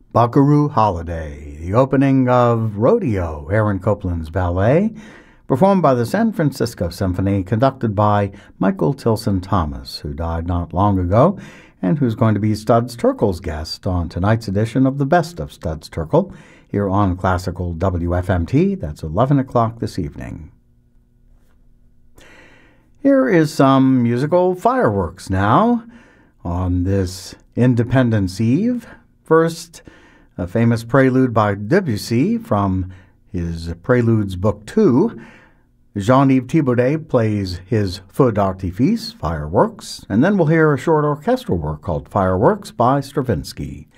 Buckaroo Holiday, the opening of Rodeo, Aaron Copland's ballet, performed by the San Francisco Symphony, conducted by Michael Tilson Thomas, who died not long ago, and who's going to be Studs Terkel's guest on tonight's edition of the Best of Studs Terkel, here on Classical WFMT. That's 11 o'clock this evening. Here is some musical fireworks now on this Independence Eve. First, a famous prelude by Debussy from his Preludes Book 2. Jean-Yves Thibaudet plays his Feu d'Artifice, Fireworks, and then we'll hear a short orchestral work called Fireworks by Stravinsky.